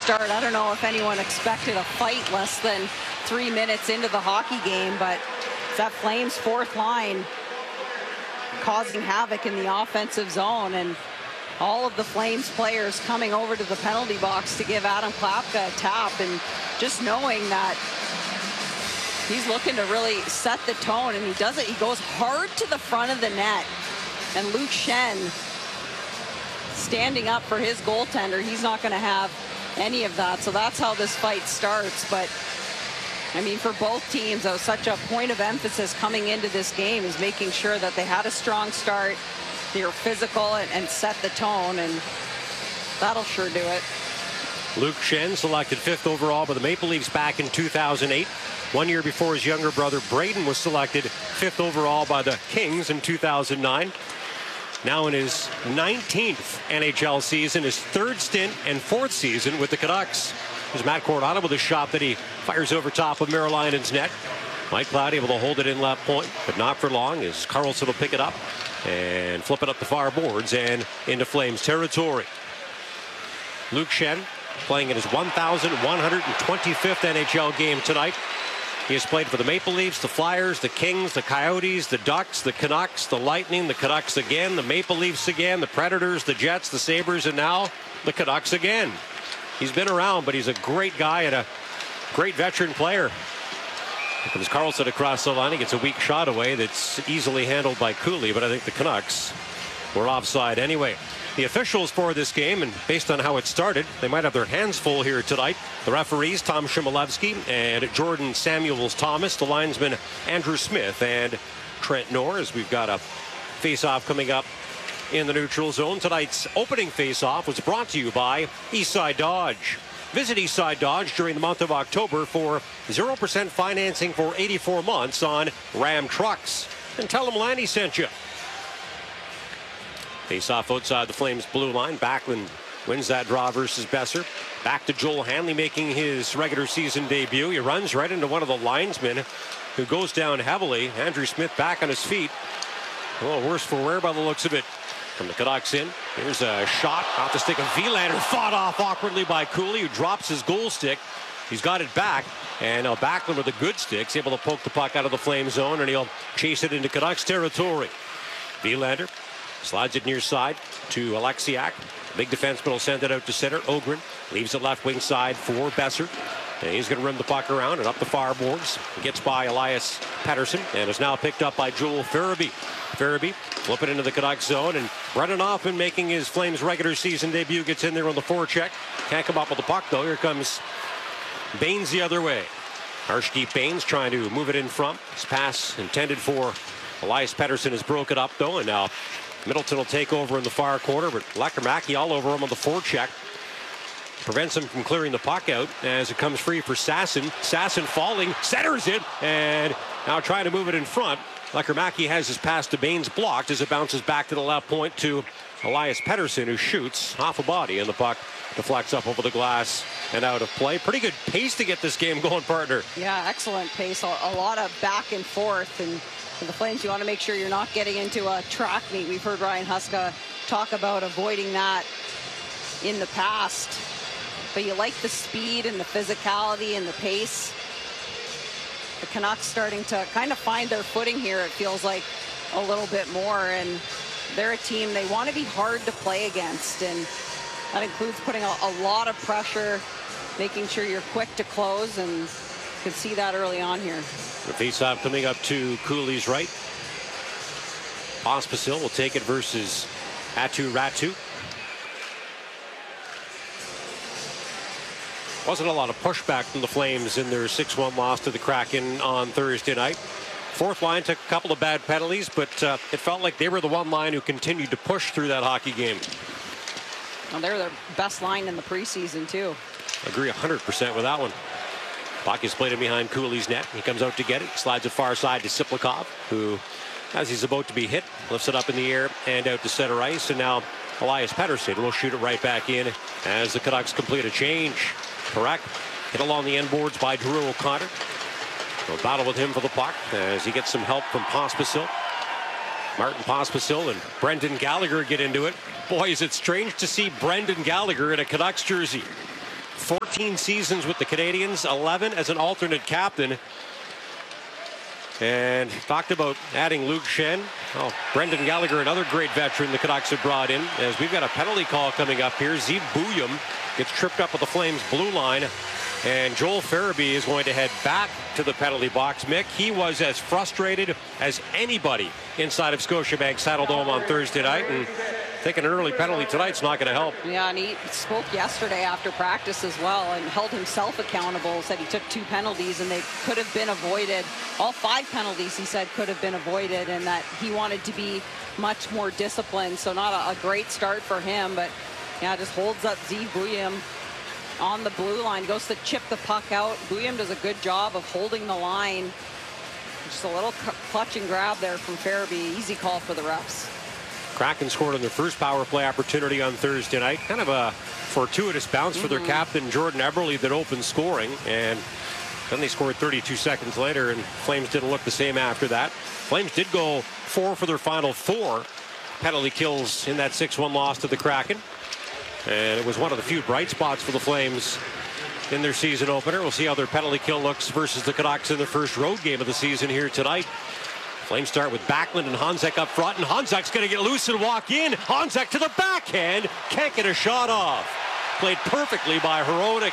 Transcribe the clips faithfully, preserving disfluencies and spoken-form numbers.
start. I don't know if anyone expected a fight less than three minutes into the hockey game, but it's that Flames fourth line causing havoc in the offensive zone, and all of the Flames players coming over to the penalty box to give Adam Klapka a tap, and just knowing that he's looking to really set the tone, and he does it. He goes hard to the front of the net, and Luke Schenn standing up for his goaltender. He's not going to have any of that. So that's how this fight starts. But I mean, for both teams, that was such a point of emphasis coming into this game, is making sure that they had a strong start, they were physical, and, and set the tone, and that'll sure do it. Luke Schenn selected fifth overall by the Maple Leafs back in two thousand eight. One year before, his younger brother Braden was selected fifth overall by the Kings in two thousand nine. Now in his nineteenth N H L season, his third stint and fourth season with the Canucks. There's Matt Cordano with a shot that he fires over top of Marilainen's net. Mike Cloud able to hold it in left point, but not for long, as Carlson will pick it up and flip it up the far boards and into Flames territory. Luke Schenn playing in his one thousand one hundred twenty-fifth N H L game tonight. He has played for the Maple Leafs, the Flyers, the Kings, the Coyotes, the Ducks, the Canucks, the Lightning, the Canucks again, the Maple Leafs again, the Predators, the Jets, the Sabres, and now the Canucks again. He's been around, but he's a great guy and a great veteran player. Here comes Carlson across the line. He gets a weak shot away that's easily handled by Cooley, but I think the Canucks were offside anyway. The officials for this game, and based on how it started, they might have their hands full here tonight. The referees, Tom Shimolevsky and Jordan Samuels-Thomas. The linesmen, Andrew Smith and Trent Knorr, as we've got a face-off coming up in the neutral zone. Tonight's opening face-off was brought to you by Eastside Dodge. Visit Eastside Dodge during the month of October for zero percent financing for eighty-four months on Ram trucks. And tell them Lanny sent you. Face-off outside the Flames blue line. Backlund wins that draw versus Besser. Back to Joel Hanley making his regular season debut. He runs right into one of the linesmen who goes down heavily. Andrew Smith back on his feet. A little worse for wear by the looks of it. From the Canucks in. Here's a shot off the stick of Wilander. Fought off awkwardly by Cooley, who drops his goal stick. He's got it back. And now Backlund with a good stick is able to poke the puck out of the Flame zone, and he'll chase it into Canucks territory. Wilander slides it near side to Alexiak. Big defenseman will send it out to center. Ogren leaves it left wing side for Besser. And he's going to run the puck around and up the far boards. He gets by Elias Pettersson and is now picked up by Joel Farabee. Farabee flip it into the Canucks zone, and Brendan Hoffman making his Flames regular season debut gets in there on the forecheck. Can't come up with the puck though. Here comes Baines the other way. Arshdeep Baines trying to move it in front. His pass intended for Elias Pettersson has broken up though, and now Middleton will take over in the far corner, but Lekkerimäki all over him on the forecheck. Prevents him from clearing the puck out as it comes free for Sasson. Sasson falling, centers it, and now trying to move it in front. Lekkerimäki has his pass to Baines blocked as it bounces back to the left point to Elias Pettersson, who shoots off a body, and the puck deflects up over the glass and out of play. Pretty good pace to get this game going, partner. Yeah, excellent pace. A, a lot of back and forth, and for the Flames, you want to make sure you're not getting into a track meet. We've heard Ryan Huska talk about avoiding that in the past. But you like the speed and the physicality and the pace. The Canucks starting to kind of find their footing here, it feels like, a little bit more. And they're a team they want to be hard to play against. And that includes putting a, a lot of pressure, making sure you're quick to close. And you can see that early on here. The faceoff coming up to Cooley's right. Pospisil will take it versus Aatu Räty. Wasn't a lot of pushback from the Flames in their six one loss to the Kraken on Thursday night. Fourth line took a couple of bad penalties, but uh, it felt like they were the one line who continued to push through that hockey game. Well, they're their best line in the preseason, too. Agree one hundred percent with that one. Puck is played in behind Cooley's net. He comes out to get it, slides it far side to Siplikov, who, as he's about to be hit, lifts it up in the air and out to center ice. And now Elias Pettersson will shoot it right back in as the Canucks complete a change. Correct. Hit along the end boards by Drew O'Connor. We'll battle with him for the puck as he gets some help from Pospisil. Martin Pospisil and Brendan Gallagher get into it. Boy, is it strange to see Brendan Gallagher in a Canucks jersey. fourteen fourteen seasons with the Canadians, eleven as an alternate captain. And talked about adding Luke Schenn. Oh, Brendan Gallagher, another great veteran the Canucks have brought in. As we've got a penalty call coming up here. Zeev Buium gets tripped up at the Flames blue line. And Joel Farabee is going to head back to the penalty box. Mick, he was as frustrated as anybody inside of Scotiabank Saddledome on Thursday night. And taking an early penalty tonight's not going to help. Yeah, and he spoke yesterday after practice as well and held himself accountable. Said he took two penalties and they could have been avoided. All five penalties, he said, could have been avoided, and that he wanted to be much more disciplined. So not a, a great start for him, but yeah, just holds up Zeev Buium on the blue line, goes to chip the puck out. Buium does a good job of holding the line. Just a little clutch and grab there from Farabee. Easy call for the refs. Kraken scored on their first power play opportunity on Thursday night. Kind of a fortuitous bounce mm-hmm. for their captain, Jordan Eberle, that opened scoring. And then they scored thirty-two seconds later, and Flames didn't look the same after that. Flames did go four for their final four penalty kills in that six one loss to the Kraken. And it was one of the few bright spots for the Flames in their season opener. We'll see how their penalty kill looks versus the Canucks in their first road game of the season here tonight. Flames start with Backlund and Honzek up front, and Honzek's going to get loose and walk in. Honzek to the backhand, can't get a shot off. Played perfectly by Hronek.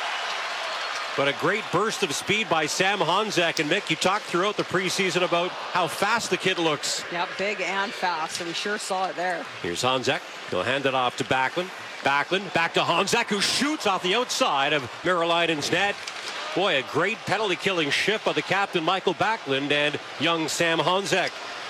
But a great burst of speed by Sam Honzek. And Mick, you talked throughout the preseason about how fast the kid looks. Yeah, big and fast, and we sure saw it there. Here's Honzek. He'll hand it off to Backlund. Backlund back to Honzek, who shoots off the outside of Merilainen's net. Boy, a great penalty killing shift by the captain, Michael Backlund, and young Sam Honzek.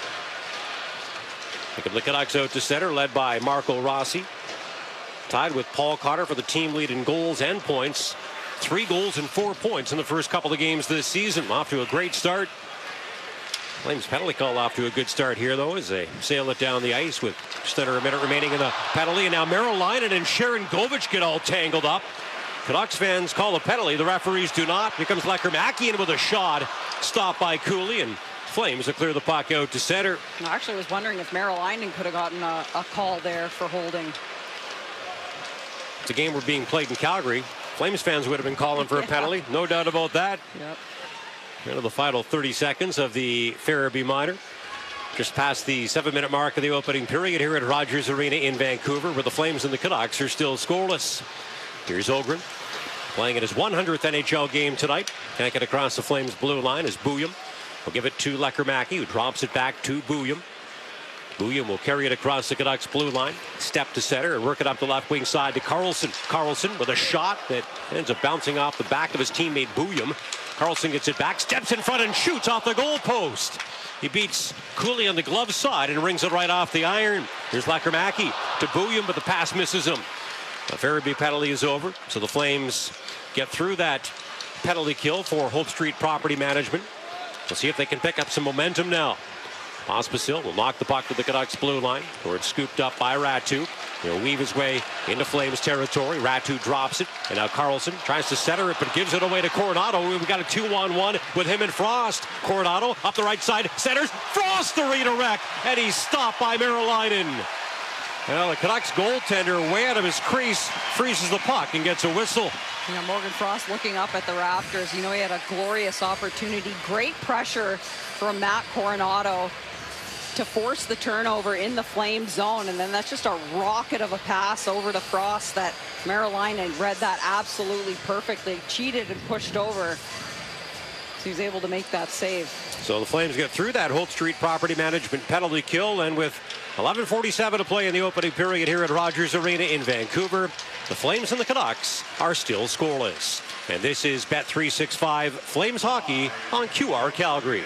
Taking the Canucks out to center, led by Marco Rossi. Tied with Paul Cotter for the team lead in goals and points. Three goals and four points in the first couple of games this season. Off to a great start. Flames penalty call off to a good start here, though, as they sail it down the ice with just under a minute remaining in the penalty. And now Merilainen and Sharon Govich get all tangled up. Canucks fans call a penalty. The referees do not. Here comes Lekkerimäki in with a shot. Stopped by Cooley, and Flames will clear the puck out to center. I actually was wondering if Merilainen could have gotten a, a call there for holding. It's a game we're being played in Calgary. Flames fans would have been calling for a penalty. No doubt about that. Yep. Into the final thirty seconds of the Farabee minor. Just past the seven-minute mark of the opening period here at Rogers Arena in Vancouver, where the Flames and the Canucks are still scoreless. Here's Ogren playing in his one hundredth N H L game tonight. Can't get across the Flames blue line as Buium will give it to Lekkerimäki, who drops it back to Buium. Buium will carry it across the Canucks blue line, step to center, and work it up the left wing side to Karlsson. Karlsson with a shot that ends up bouncing off the back of his teammate Buium. Karlsson gets it back, steps in front, and shoots off the goal post. He beats Cooley on the glove side and rings it right off the iron. Here's Lekkerimäki to Buium, but the pass misses him. The Farabee penalty is over, so the Flames get through that penalty kill for Hope Street Property Management. We'll see if they can pick up some momentum now. Pospisil will knock the puck to the Canucks blue line, where it's scooped up by Ratu. He'll weave his way into Flames territory. Ratu drops it, and now Karlsson tries to center it, but gives it away to Coronado. We've got a two-on-one with him and Frost. Coronado up the right side, centers. Frost the redirect, and he's stopped by Merilainen. Well, the Canucks goaltender, way out of his crease, freezes the puck and gets a whistle. You know, Morgan Frost looking up at the rafters. You know, he had a glorious opportunity. Great pressure from Matt Coronado to force the turnover in the Flame zone, and then that's just a rocket of a pass over to Frost that Merilainen read that absolutely perfectly, cheated and pushed over, so he was able to make that save. So the Flames get through that Hope Street Property Management penalty kill, and with eleven forty-seven to play in the opening period here at Rogers Arena in Vancouver, the Flames and the Canucks are still scoreless. And this is Bet three sixty-five Flames Hockey on Q R Calgary.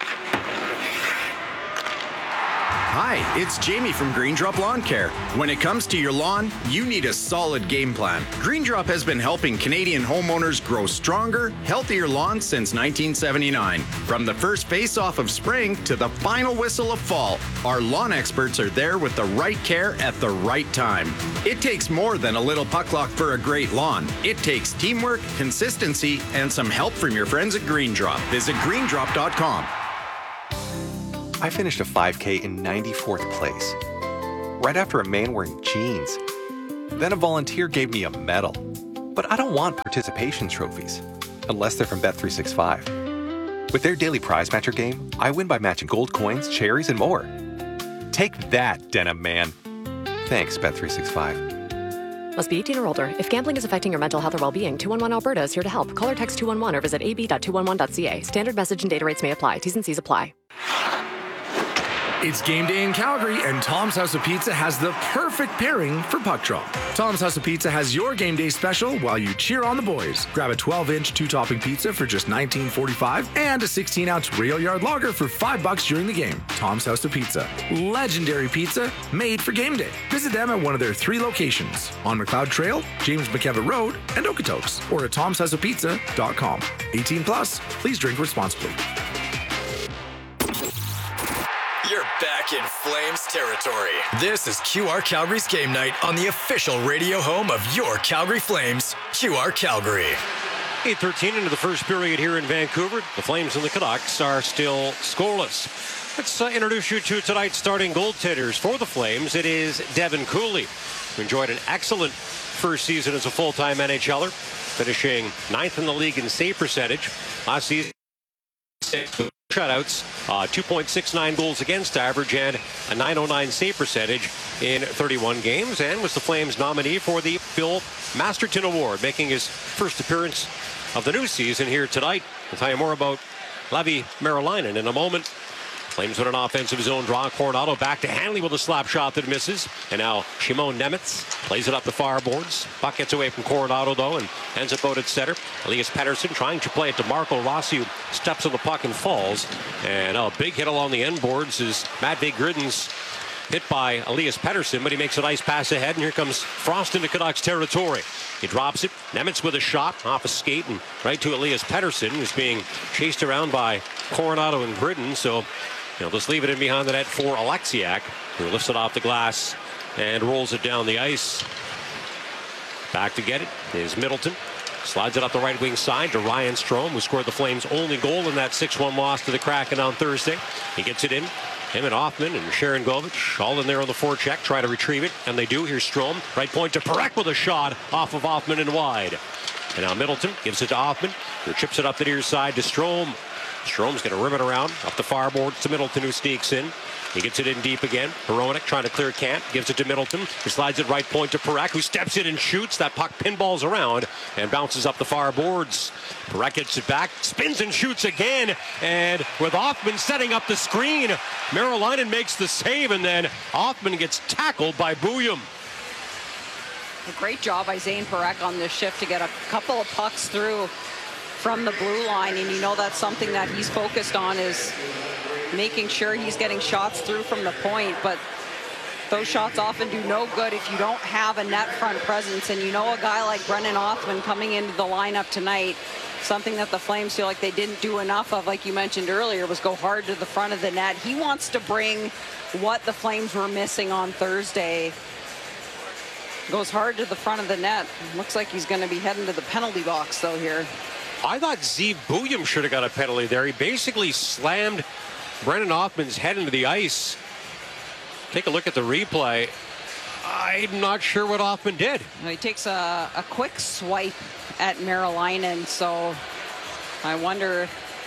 Hi, it's Jamie from Green Drop Lawn Care. When it comes to your lawn, you need a solid game plan. Green Drop has been helping Canadian homeowners grow stronger, healthier lawns since nineteen seventy-nine. From the first face-off of spring to the final whistle of fall, our lawn experts are there with the right care at the right time. It takes more than a little puck luck for a great lawn. It takes teamwork, consistency, and some help from your friends at Green Drop. Visit green drop dot com. I finished a five K in ninety-fourth place, right after a man wearing jeans. Then a volunteer gave me a medal. But I don't want participation trophies, unless they're from Bet three sixty-five. With their daily prize matcher game, I win by matching gold coins, cherries, and more. Take that, Denim Man. Thanks, Bet three sixty-five. Must be eighteen or older. If gambling is affecting your mental health or well-being, two one one Alberta is here to help. Call or text two one one or visit a b dot two one one dot c a. Standard message and data rates may apply. T's and C's apply. It's game day in Calgary, and Tom's House of Pizza has the perfect pairing for puck draw. Tom's House of Pizza has your game day special while you cheer on the boys. Grab a twelve-inch two-topping pizza for just nineteen forty-five and a sixteen-ounce Rail Yard Lager for five bucks during the game. Tom's House of Pizza. Legendary pizza made for game day. Visit them at one of their three locations on McLeod Trail, James McKevitt Road, and Okotoks, or at toms house of pizza dot com. eighteen plus, please drink responsibly. You're back in Flames territory. This is Q R Calgary's game night on the official radio home of your Calgary Flames, Q R Calgary. eight thirteen into the first period here in Vancouver. The Flames and the Canucks are still scoreless. Let's uh, introduce you to tonight's starting goaltenders for the Flames. It is Devin Cooley, who enjoyed an excellent first season as a full-time NHLer, finishing ninth in the league in save percentage. Last season, six shutouts, uh, two point six nine goals against average, and a nine oh nine save percentage in thirty-one games, and was the Flames nominee for the Bill Masterton Award, making his first appearance of the new season here tonight. We'll tell you more about Levi Merilainen in a moment. Flames with an offensive zone draw. Coronado back to Hanley with a slap shot that misses. And now Shimon Nemitz plays it up the far boards. Puck gets away from Coronado, though, and ends up out at center. Elias Pettersson trying to play it to Marco Rossi, who steps on the puck and falls. And a big hit along the end boards is Matvei Gridden's hit by Elias Pettersson, but he makes a nice pass ahead, and here comes Frost into Canucks territory. He drops it. Nemitz with a shot off a skate and right to Elias Pettersson, who's being chased around by Coronado and Gridden. So He'll just leave it in behind the net for Alexiak, who lifts it off the glass and rolls it down the ice. Back to get it is Middleton. Slides it up the right wing side to Ryan Strome, who scored the Flames' only goal in that six one loss to the Kraken on Thursday. He gets it in. Him and Hoffman and Sharon Govich all in there on the forecheck, try to retrieve it, and they do. Here's Strome, right point to Parekh with a shot off of Hoffman and wide. And now Middleton gives it to Hoffman, who chips it up the near side to Strome. Strome's going to rim it around up the far boards to Middleton, who sneaks in. He gets it in deep again. Hronek trying to clear Kant, gives it to Middleton, who slides it right point to Parekh, who steps in and shoots. That puck pinballs around and bounces up the far boards. Parekh gets it back, spins and shoots again, and with Hoffman setting up the screen, Merilainen makes the save, and then Hoffman gets tackled by Bouillon. A great job by Zane Parekh on this shift to get a couple of pucks through from the blue line, and you know that's something that he's focused on, is making sure he's getting shots through from the point. But those shots often do no good if you don't have a net front presence, and you know a guy like Brennan Othmann coming into the lineup tonight, something that the Flames feel like they didn't do enough of, like you mentioned earlier, was go hard to the front of the net. He wants to bring what the Flames were missing on Thursday. Goes hard to the front of the net. Looks like he's going to be heading to the penalty box though here. I thought Zeev Bouillon should have got a penalty there. He basically slammed Brennan Othmann's head into the ice. Take a look at the replay. I'm not sure what Othmann did. Well, he takes a, a quick swipe at Merilainen, so I wonder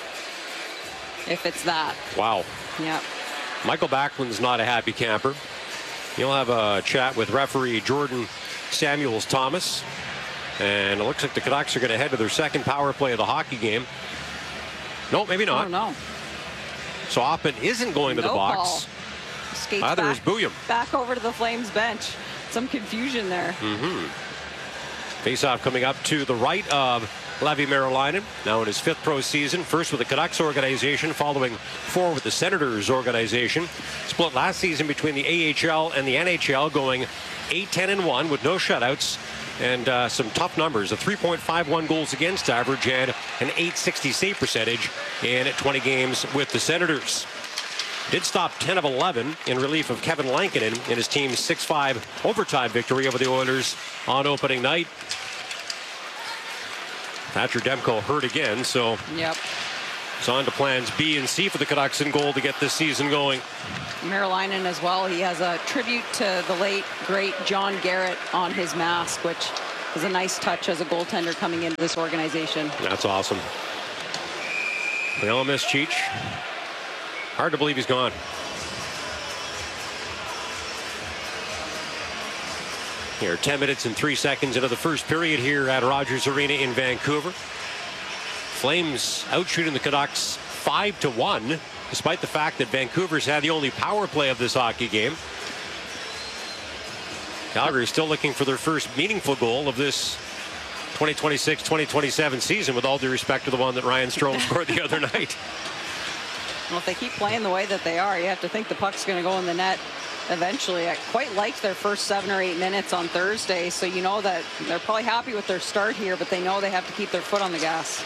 if it's that. Wow. Yeah. Michael Backlund's not a happy camper. He'll have a chat with referee Jordan Samuels-Thomas. And it looks like the Canucks are going to head to their second power play of the hockey game. No, maybe not. Oh, no. So Othmann isn't going to no the box. Ball. Skates Either back, is Bouillon. Back over to the Flames bench. Some confusion there. Mm-hmm. Face-off coming up to the right of Levi Merilainen, now in his fifth pro season. First with the Canucks organization, following four with the Senators organization. Split last season between the A H L and the N H L, going eight ten and one with no shutouts. And uh, some tough numbers, a three point five one goals against average and an eight sixty save percentage in twenty games with the Senators. Did stop ten of eleven in relief of Kevin Lankinen in his team's six five overtime victory over the Oilers on opening night. Thatcher Demko hurt again, so yep. It's on to plans B and C for the Canucks in goal to get this season going. Merilainen as well. He has a tribute to the late, great John Garrett on his mask, which was a nice touch as a goaltender coming into this organization. That's awesome. We all miss Cheech. Hard to believe he's gone. Here, ten minutes and three seconds into the first period here at Rogers Arena in Vancouver. Flames outshooting the Canucks five to one, despite the fact that Vancouver's had the only power play of this hockey game. Calgary is still looking for their first meaningful goal of this twenty twenty-six twenty twenty-seven season, with all due respect to the one that Ryan Strome scored the other night. Well, if they keep playing the way that they are, you have to think the puck's going to go in the net eventually. I quite liked their first seven or eight minutes on Thursday, so you know that they're probably happy with their start here, but they know they have to keep their foot on the gas.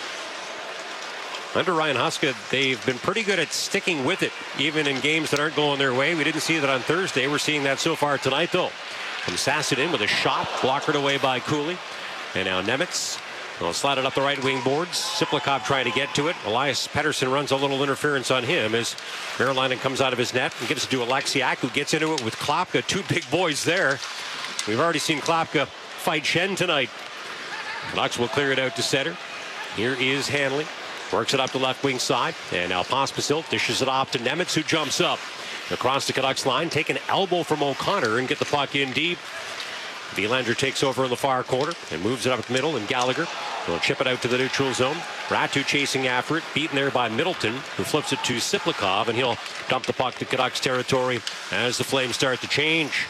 Under Ryan Huska, they've been pretty good at sticking with it, even in games that aren't going their way. We didn't see that on Thursday. We're seeing that so far tonight, though. From Sassadin with a shot, blockered away by Cooley. And now Nemitz will slide it up the right wing boards. Siplikov trying to get to it. Elias Pettersson runs a little interference on him as Maryland comes out of his net and gives it to Alexiak, who gets into it with Klopka. Two big boys there. We've already seen Klopka fight Schenn tonight. Canucks will clear it out to center. Here is Hanley. Works it up the left wing side. And now Pospisil dishes it off to Nemitz, who jumps up across the Canucks line. Take an elbow from O'Connor and get the puck in deep. Willander takes over in the far corner and moves it up the middle, and Gallagher will chip it out to the neutral zone. Ratu chasing after it, beaten there by Middleton, who flips it to Siplikov, and he'll dump the puck to Canucks territory as the Flames start to change.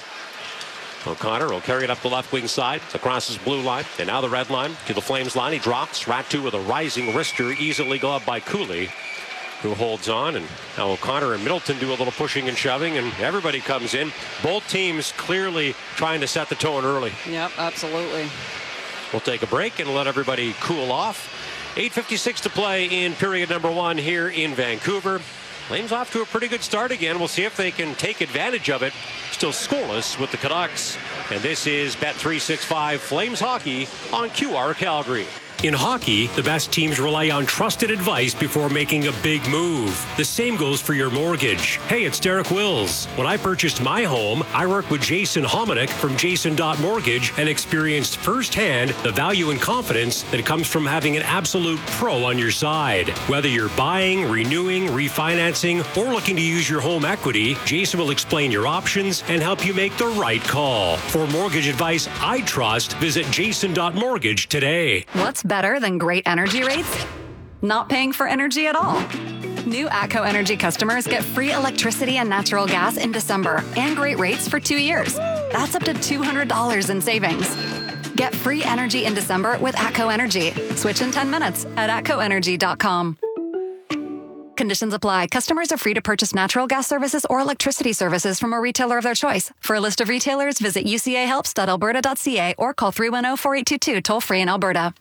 O'Connor will carry it up the left wing side across his blue line, and now the red line to the Flames line. He drops. Ratu with a rising wrister, easily gloved by Cooley, who holds on, and now O'Connor and Middleton do a little pushing and shoving, and everybody comes in. Both teams clearly trying to set the tone early. Yep, absolutely. We'll take a break and let everybody cool off. eight fifty-six to play in period number one here in Vancouver. Flames off to a pretty good start again. We'll see if they can take advantage of it. Still scoreless with the Canucks. And this is Bet three sixty-five Flames Hockey on Q R Calgary. In hockey, the best teams rely on trusted advice before making a big move. The same goes for your mortgage. Hey, it's Derek Wills. When I purchased my home, I worked with Jason Hominick from Jason dot Mortgage and experienced firsthand the value and confidence that comes from having an absolute pro on your side. Whether you're buying, renewing, refinancing, or looking to use your home equity, Jason will explain your options and help you make the right call. For mortgage advice I trust, visit Jason dot Mortgage today. What's better than great energy rates? Not paying for energy at all. New ATCO Energy customers get free electricity and natural gas in December and great rates for two years. That's up to two hundred dollars in savings. Get free energy in December with ATCO Energy. Switch in ten minutes at atco energy dot com. Conditions apply. Customers are free to purchase natural gas services or electricity services from a retailer of their choice. For a list of retailers, visit u c a helps dot alberta dot c a or call three one zero, four eight two two toll free in Alberta.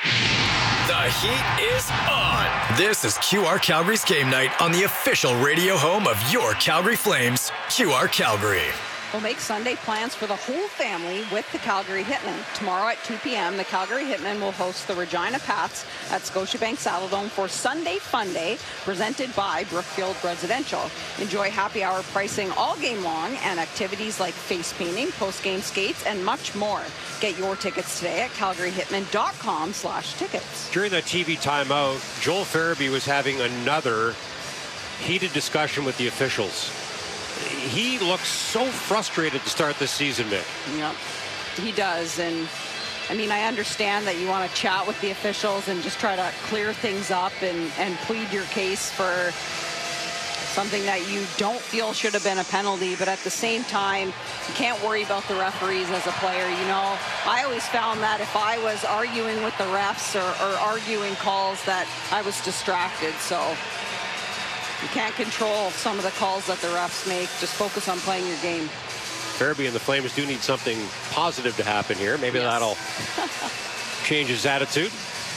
The heat is on. This is Q R Calgary's game night on the official radio home of your Calgary Flames, Q R Calgary. We'll make Sunday plans for the whole family with the Calgary Hitmen. Tomorrow at two p.m., the Calgary Hitmen will host the Regina Pats at Scotiabank Saddledome for Sunday Fun Day, presented by Brookfield Residential. Enjoy happy hour pricing all game long and activities like face painting, post-game skates, and much more. Get your tickets today at calgary hitmen dot com slash tickets. During that T V timeout, Joel Farabee was having another heated discussion with the officials. He looks so frustrated to start this season, Mick. Yep, he does. And I mean, I understand that you want to chat with the officials and just try to clear things up and, and plead your case for something that you don't feel should have been a penalty. But at the same time, you can't worry about the referees as a player. You know, I always found that if I was arguing with the refs or, or arguing calls, that I was distracted. So you can't control some of the calls that the refs make. Just focus on playing your game. Farabee and the Flames do need something positive to happen here. Maybe Yes. that'll change his attitude.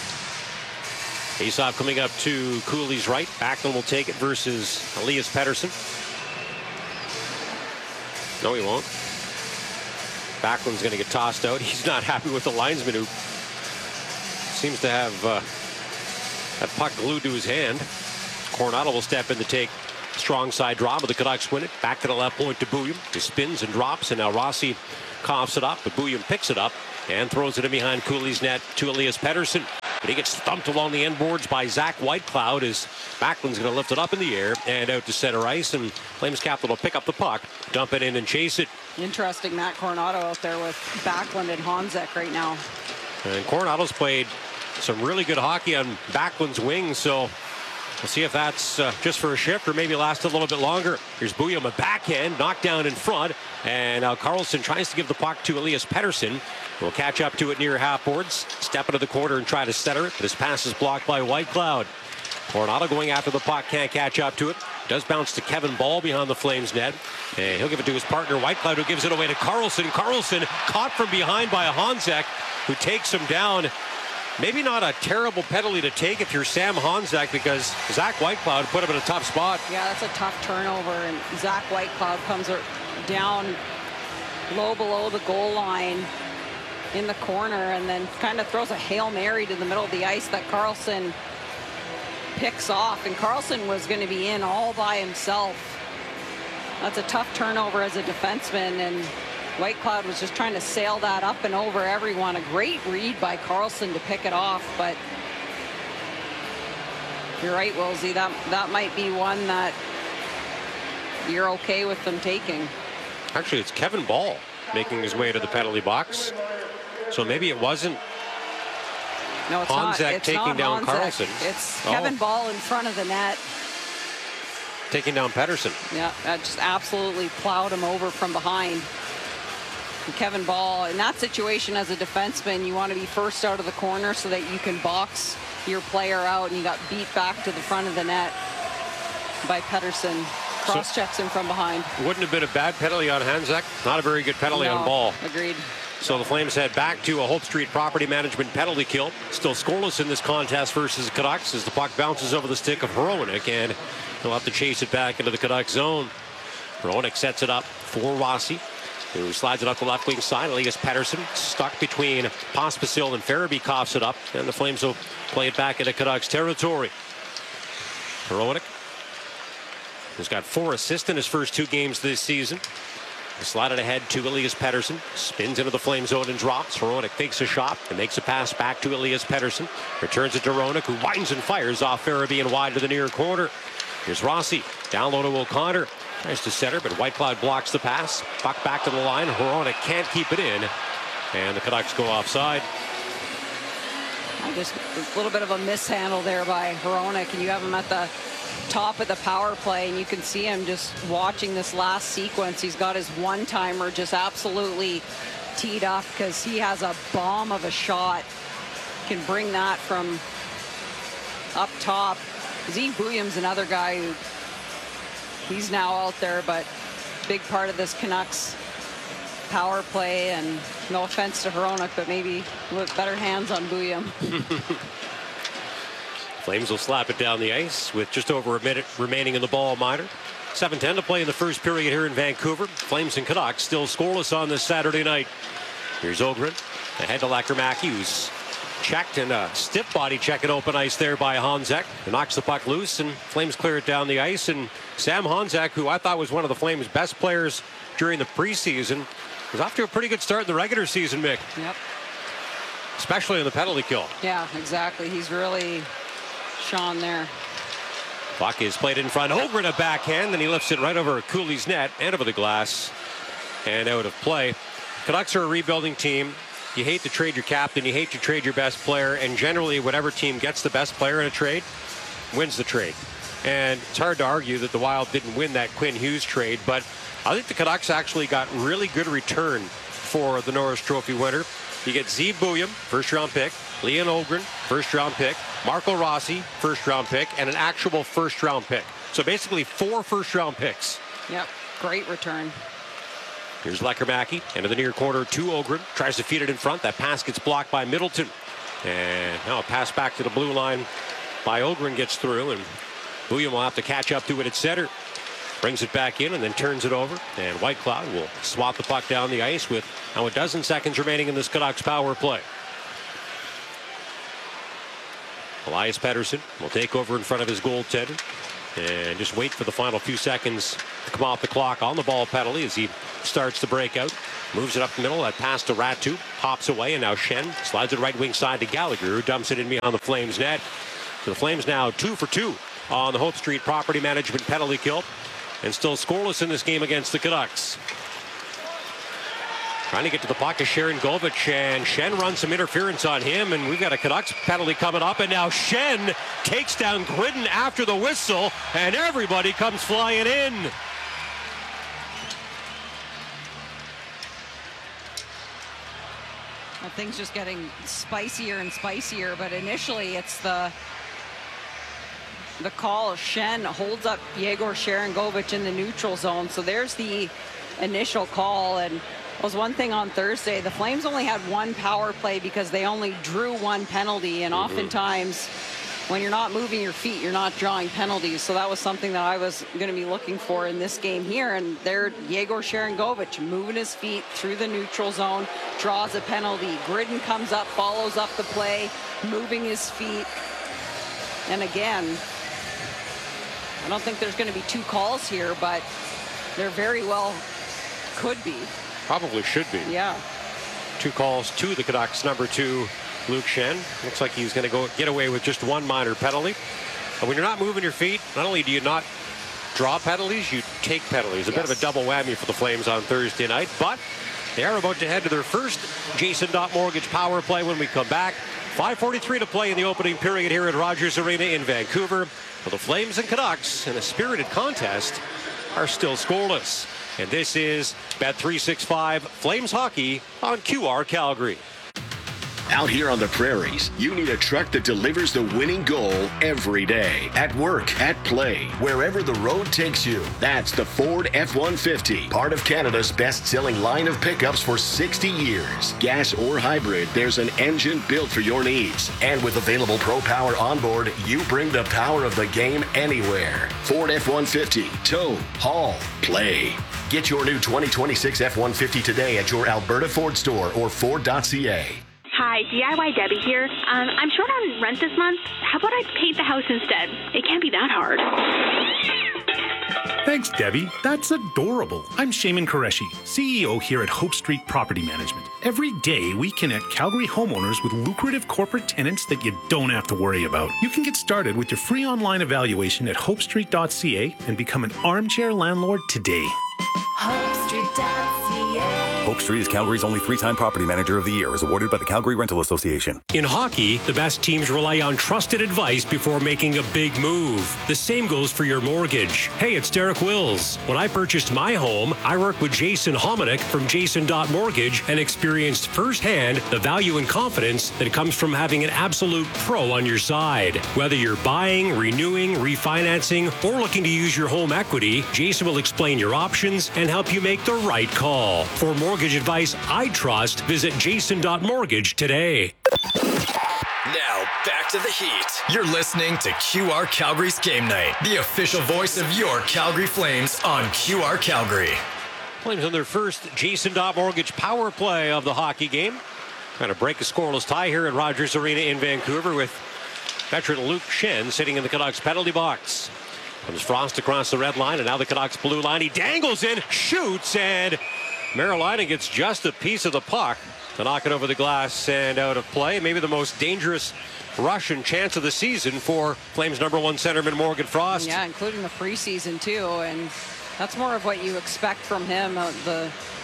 Faceoff coming up to Cooley's right. Backlund will take it versus Elias Pettersson. No, he won't. Backlund's going to get tossed out. He's not happy with the linesman, who seems to have uh, that puck glued to his hand. Coronado will step in to take strong side draw, but the Canucks win it. Back to the left point to Bouillon. He spins and drops, and now Rossi coughs it up, but Bouillon picks it up and throws it in behind Cooley's net to Elias Pettersson. But he gets thumped along the end boards by Zach Whitecloud as Backlund's going to lift it up in the air and out to center ice, and Flames captain will pick up the puck, dump it in and chase it. Interesting, Matt Coronado out there with Backlund and Honzek right now. And Coronado's played some really good hockey on Backlund's wing, so we'll see if that's uh, just for a shift or maybe last a little bit longer. Here's Bouillon, a backhand, knocked down in front. And now Carlson tries to give the puck to Elias Pettersson. Will catch up to it near half boards. Step into the corner and try to center it. But his pass is blocked by Whitecloud. Coronado going after the puck, can't catch up to it. Does bounce to Kevin Ball behind the Flames net. And he'll give it to his partner Whitecloud, who gives it away to Carlson. Carlson caught from behind by Honzek, who takes him down. Maybe not a terrible penalty to take if you're Sam Honzek, because Zach Whitecloud put him in a tough spot. Yeah, that's a tough turnover, and Zach Whitecloud comes down low below the goal line in the corner and then kind of throws a Hail Mary to the middle of the ice that Carlson picks off, and Carlson was going to be in all by himself. That's a tough turnover as a defenseman, and Whitecloud was just trying to sail that up and over everyone. A great read by Carlson to pick it off, but you're right, Wilsey, that that might be one that you're okay with them taking. Actually, it's Kevin Ball making his way to the penalty box. So maybe it wasn't no, it's Honzek not, it's taking not down Honzek. Carlson. It's oh. Kevin Ball in front of the net. Taking down Pettersson. Yeah, that just absolutely plowed him over from behind. And Kevin Ball, in that situation as a defenseman, you want to be first out of the corner so that you can box your player out, and you got beat back to the front of the net by Pettersson. Cross checks him from behind. Wouldn't have been a bad penalty on Honzek. Not a very good penalty no, on Ball. Agreed. So the Flames head back to a Hope Street property management penalty kill. Still scoreless in this contest versus the Canucks as the puck bounces over the stick of Hronek, and he'll have to chase it back into the Canucks zone. Hronek sets it up for Rossi, who slides it up the left wing side. Elias Pettersson stuck between Pospisil and Farabee, coughs it up, and the Flames will play it back into Canucks territory. Hronek has got four assists in his first two games this season. Slided ahead to Elias Pettersson. Spins into the Flame zone and drops. Hronek fakes a shot and makes a pass back to Elias Pettersson. Returns it to Hronek, who winds and fires off Farabee and wide to the near corner. Here's Rossi. Down low to O'Connor. Tries to center, but Whitecloud blocks the pass. Puck back to the line. Hronek can't keep it in. And the Canucks go offside. Just a little bit of a mishandle there by Hronek, and you have him at the top of the power play, and you can see him just watching this last sequence. He's got his one-timer just absolutely teed up because he has a bomb of a shot. Can bring that from up top. Zeke Bouillon's another guy who he's now out there, but big part of this Canucks power play, and no offense to Hronek, but maybe with better hands on Bouillon. Flames will slap it down the ice with just over a minute remaining in the ball minor. seven ten to play in the first period here in Vancouver. Flames and Canucks still scoreless on this Saturday night. Here's Ogren ahead to Lekkerimäki, who's checked, and a stiff body check at open ice there by Honzek. He knocks the puck loose, and Flames clear it down the ice. And Sam Honzek, who I thought was one of the Flames' best players during the preseason, was off to a pretty good start in the regular season, Mick. Yep. Especially in the penalty kill. Yeah, exactly. He's really shone there. Puck is played in front. Ogren a backhand, then he lifts it right over Cooley's net and over the glass and out of play. Canucks are a rebuilding team. You hate to trade your captain, you hate to trade your best player, and generally whatever team gets the best player in a trade wins the trade. And it's hard to argue that the Wild didn't win that Quinn Hughes trade, but I think the Canucks actually got really good return for the Norris Trophy winner. You get Z Bouillon, first round pick, Leon Ogren, first round pick, Marco Rossi, first round pick, and an actual first round pick. So basically four first round picks. Yep, great return. Here's Lekkerimäki into the near corner to Ogren. Tries to feed it in front. That pass gets blocked by Middleton. And now a pass back to the blue line by Ogren gets through, and Bouillon will have to catch up to it at center. Brings it back in and then turns it over. And Whitecloud will swat the puck down the ice with now a dozen seconds remaining in this Canucks power play. Elias Pettersson will take over in front of his goaltender. And just wait for the final few seconds to come off the clock on the ball penalty as he starts to break out. Moves it up the middle. That pass to Ratu. Hops away, and now Shen slides it right wing side to Gallagher, who dumps it in behind the Flames net. So the Flames now two for two on the Hope Street property management penalty kill. And still scoreless in this game against the Canucks. Trying to get to the puck is Sharon Govich, and Shen runs some interference on him, and we've got a Canucks penalty coming up, and now Shen takes down Gridden after the whistle, and everybody comes flying in. Well, things just getting spicier and spicier, but initially it's the the call of Shen holds up Yegor Sharangovich in the neutral zone. So there's the initial call, and was one thing on Thursday. The Flames only had one power play because they only drew one penalty, and mm-hmm. oftentimes when you're not moving your feet, you're not drawing penalties. So that was something that I was going to be looking for in this game here. And there, Yegor Sharangovich moving his feet through the neutral zone, draws a penalty. Gridden comes up, follows up the play, moving his feet. And again, I don't think there's going to be two calls here, but there very well could be. Probably should be. Yeah. Two calls to the Canucks. Number two, Luke Shen. Looks like he's going to go get away with just one minor penalty. But when you're not moving your feet, not only do you not draw penalties, you take penalties. A yes. bit of a double whammy for the Flames on Thursday night. But they are about to head to their first Jason Dot Mortgage power play when we come back. five forty-three to play in the opening period here at Rogers Arena in Vancouver. Well, the Flames and Canucks in a spirited contest are still scoreless. And this is Bet three sixty-five Flames Hockey on Q R Calgary. Out here on the prairies, you need a truck that delivers the winning goal every day. At work, at play, wherever the road takes you. That's the Ford F one fifty, part of Canada's best-selling line of pickups for sixty years. Gas or hybrid, there's an engine built for your needs. And with available Pro Power onboard, you bring the power of the game anywhere. Ford F one fifty, tow, haul, play. Get your new twenty twenty-six F one fifty today at your Alberta Ford store or Ford dot C A. Hi, D I Y Debbie here. Um, I'm short on rent this month. How about I paint the house instead? It can't be that hard. Thanks, Debbie. That's adorable. I'm Shaman Qureshi, C E O here at Hope Street Property Management. Every day, we connect Calgary homeowners with lucrative corporate tenants that you don't have to worry about. You can get started with your free online evaluation at hope street dot c a and become an armchair landlord today. hope street dot c a Hope Street is Calgary's only three-time Property Manager of the Year, as awarded by the Calgary Rental Association. In hockey, the best teams rely on trusted advice before making a big move. The same goes for your mortgage. Hey, it's Derek Wills. When I purchased my home, I worked with Jason Hominick from Jason Dot Mortgage and experienced firsthand the value and confidence that comes from having an absolute pro on your side. Whether you're buying, renewing, refinancing, or looking to use your home equity, Jason will explain your options and help you make the right call. For mortgage advice I trust, visit Jason Dot Mortgage today. Now, back to the Heat. You're listening to Q R Calgary's Game Night, the official voice of your Calgary Flames on Q R Calgary. Flames on their first Jason Dot Mortgage power play of the hockey game. Trying to break a scoreless tie here at Rogers Arena in Vancouver with veteran Luke Shen sitting in the Canucks penalty box. Comes Frost across the red line, and now the Canucks blue line. He dangles in, shoots, and Marilina gets just a piece of the puck to knock it over the glass and out of play. Maybe the most dangerous rush and chance of the season for Flames number one centerman Morgan Frost. Yeah, including the preseason too, and that's more of what you expect from him. Uh, the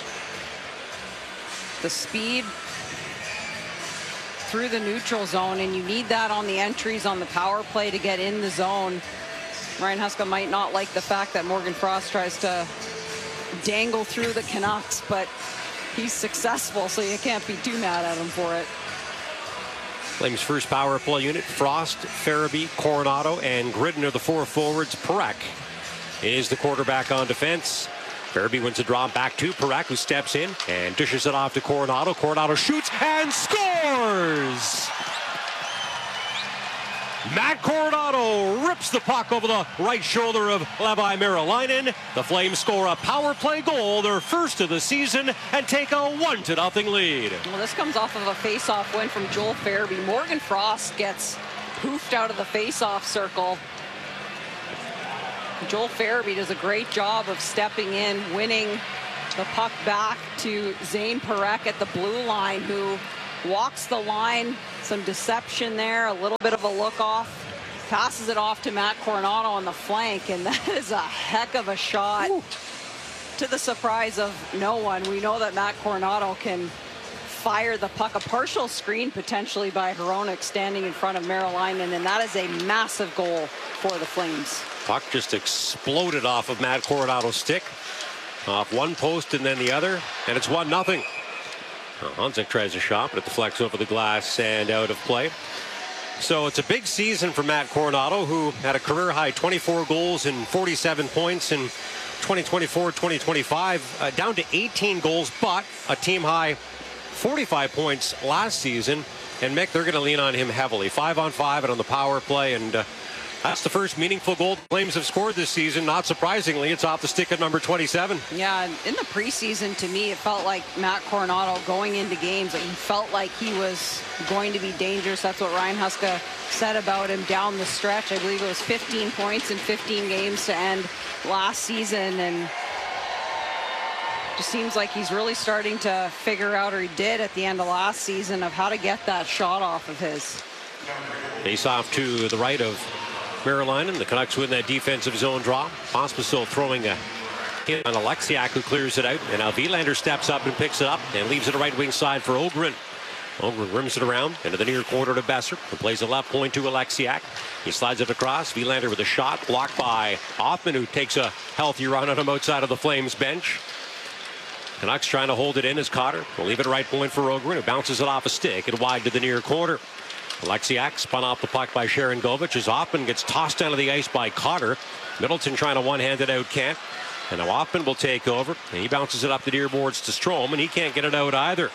the speed through the neutral zone, and you need that on the entries on the power play to get in the zone. Ryan Huska might not like the fact that Morgan Frost tries to dangle through the Canucks, but he's successful, so you can't be too mad at him for it. Flames' first power play unit: Frost, Farabee, Coronado, and Gridden are the four forwards. Parekh is the quarterback on defense. Farabee wins a draw back to Parekh, who steps in and dishes it off to Coronado. Coronado shoots and scores! Matt Coronado rips the puck over the right shoulder of Levi Merilainen. The Flames score a power play goal, their first of the season, and take a one to nothing lead. Well, this comes off of a face-off win from Joel Farabee. Morgan Frost gets poofed out of the face-off circle. Joel Farabee does a great job of stepping in, winning the puck back to Zane Parekh at the blue line, who walks the line. Some deception there, a little bit of a look off. Passes it off to Matt Coronado on the flank, and that is a heck of a shot. Ooh. To the surprise of no one. We know that Matt Coronado can fire the puck. A partial screen potentially by Hronek standing in front of Merrilainen, and that is a massive goal for the Flames. Puck just exploded off of Matt Coronado's stick. Off one post and then the other, and it's one nothing. Honzek tries a shot, but it deflects over the glass and out of play. So it's a big season for Matt Coronado, who had a career-high twenty-four goals and forty-seven points in twenty twenty-four twenty twenty-five, uh, down to eighteen goals, but a team-high forty-five points last season. And Mick, they're going to lean on him heavily. Five on five and on the power play, and uh, that's the first meaningful goal the Flames have scored this season. Not surprisingly, it's off the stick at number twenty-seven. Yeah, in the preseason, to me, it felt like Matt Coronado going into games, like he felt like he was going to be dangerous. That's what Ryan Huska said about him down the stretch. I believe it was fifteen points in fifteen games to end last season, and just seems like he's really starting to figure out, or he did at the end of last season, of how to get that shot off of his. Face off to the right of Merrilainen. The Canucks win that defensive zone draw. Pospisil throwing a hit on Alexiak, who clears it out. And now Wilander steps up and picks it up and leaves it a right wing side for Ogren. Ogren rims it around into the near corner to Besser, who plays a left point to Alexiak. He slides it across. Wilander with a shot blocked by Hoffman, who takes a healthy run on him outside of the Flames bench. Canucks trying to hold it in as Cotter will leave it a right point for Ogren, who bounces it off a stick and wide to the near corner. Alexiak spun off the puck by Sharon Govich as Hoffman gets tossed down to the ice by Cotter. Middleton trying to one-hand it out, can't. And now Hoffman will take over, and he bounces it up the near boards to Strome, and he can't get it out either.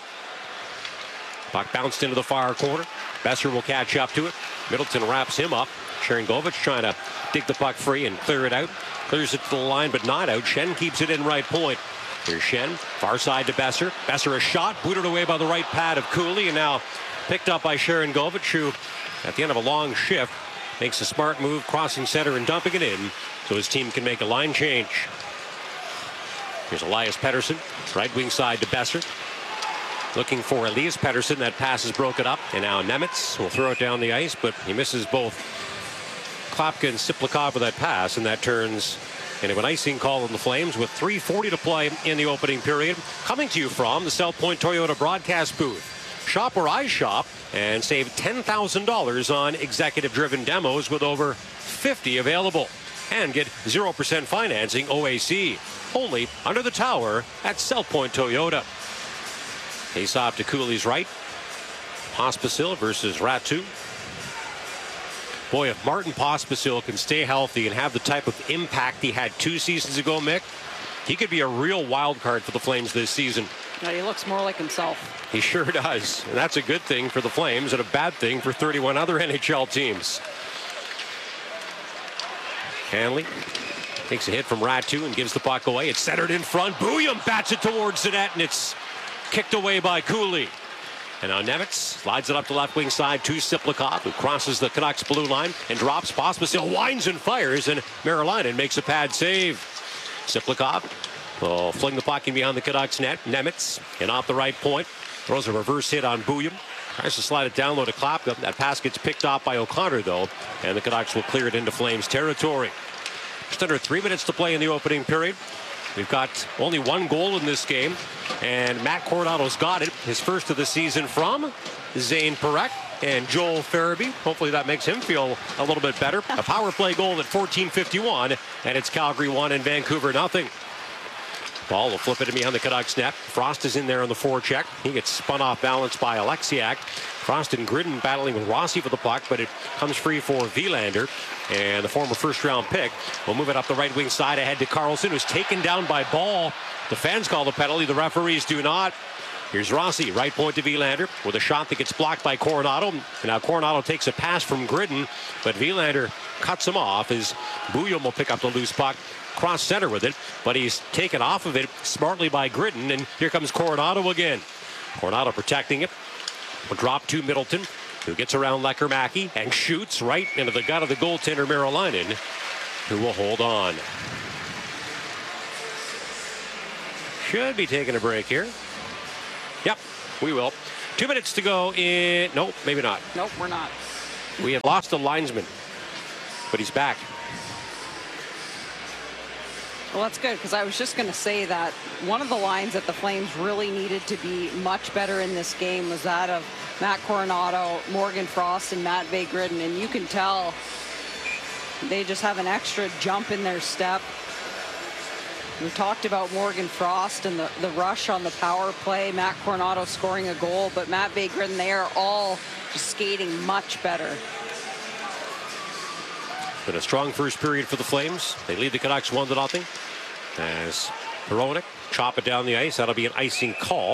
Puck bounced into the far corner. Besser will catch up to it. Middleton wraps him up. Sharon Govich trying to dig the puck free and clear it out. Clears it to the line, but not out. Schenn keeps it in right point. Here's Schenn, far side to Besser. Besser a shot, booted away by the right pad of Cooley, and now picked up by Sharon Govich, who at the end of a long shift makes a smart move, crossing center and dumping it in, so his team can make a line change. Here's Elias Pettersson, right wing side to Besser. Looking for Elias Pettersson. That pass is broken up, and now Nemitz will throw it down the ice, but he misses both Klapka and Siplikov with that pass, and that turns into an icing call on the Flames with three forty to play in the opening period. Coming to you from the South Point Toyota broadcast booth. Shop where I shop and save ten thousand dollars on executive-driven demos with over fifty available. And get zero percent financing O A C. Only under the tower at South Point Toyota. Face off to Cooley's right. Pospisil versus Ratu. Boy, if Martin Pospisil can stay healthy and have the type of impact he had two seasons ago, Mick, he could be a real wild card for the Flames this season. Yeah, he looks more like himself. He sure does. And that's a good thing for the Flames and a bad thing for thirty-one other N H L teams. Hanley takes a hit from Ratu and gives the puck away. It's centered in front. Booyam bats it towards the net, and it's kicked away by Cooley. And now Nemitz slides it up the left wing side to Siplikov, who crosses the Canucks blue line and drops. Pospisil winds and fires, and Merrilainen makes a pad save. Siplikov will fling the puck in behind the Canucks net. Nemitz, and off the right point, throws a reverse hit on Booyam. Tries to slide it down low to Klapka. That pass gets picked off by O'Connor, though, and the Canucks will clear it into Flames territory. Just under three minutes to play in the opening period. We've got only one goal in this game, and Matt Coronado's got it. His first of the season from Zane Parekh and Joel Farabee. Hopefully that makes him feel a little bit better. A power play goal at fourteen fifty-one, and it's Calgary one and Vancouver nothing. Ball will flip it in behind the Canucks net. Frost is in there on the forecheck. He gets spun off balance by Alexiak. Frost and Gridden battling with Rossi for the puck, but it comes free for Wilander. And the former first-round pick will move it up the right wing side ahead to Carlson, who's taken down by Ball. The fans call the penalty. The referees do not. Here's Rossi, right point to Wilander with a shot that gets blocked by Coronado. And now Coronado takes a pass from Gridden, but Wilander cuts him off as Bouillon will pick up the loose puck. Cross center with it, but he's taken off of it smartly by Gridden, and here comes Coronado again. Coronado protecting it. Will drop to Middleton, who gets around Lecker-Mackey and shoots right into the gut of the goaltender Merrilainen. who will hold on. Should be taking a break here. Yep, we will. Two minutes to go in. Nope, maybe not. Nope, we're not. We have lost a linesman, but he's back. Well, that's good, because I was just going to say that one of the lines that the Flames really needed to be much better in this game was that of Matt Coronado, Morgan Frost, and Matt Bay-Gridden. And you can tell they just have an extra jump in their step. We talked about Morgan Frost and the, the rush on the power play, Matt Coronado scoring a goal, but Matt Bay-Gridden, they are all just skating much better. Been a strong first period for the Flames. They lead the Canucks one to nothing. As Hronek chop it down the ice. That'll be an icing call.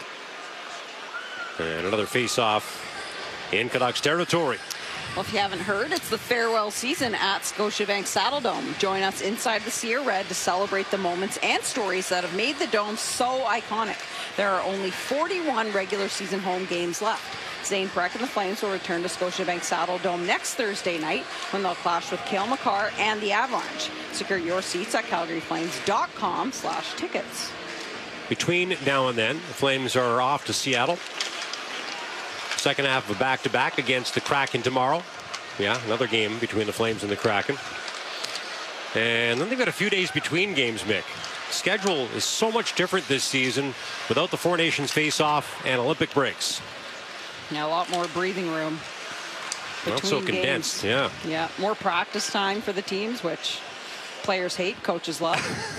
And another face-off in Canucks territory. Well, if you haven't heard, it's the farewell season at Scotiabank Saddledome. Join us inside the Sea of Red to celebrate the moments and stories that have made the Dome so iconic. There are only forty-one regular season home games left. Zane Parekh and the Flames will return to Scotiabank Saddledome next Thursday night when they'll clash with Cale Makar and the Avalanche. Secure your seats at calgary flames dot com slash tickets. Between now and then, the Flames are off to Seattle. Second half of a back-to-back against the Kraken tomorrow. Yeah, another game between the Flames and the Kraken. And then they've got a few days between games, Mick. Schedule is so much different this season without the Four Nations face-off and Olympic breaks. Yeah, a lot more breathing room. Not so condensed, yeah. Yeah, more practice time for the teams, which players hate, coaches love.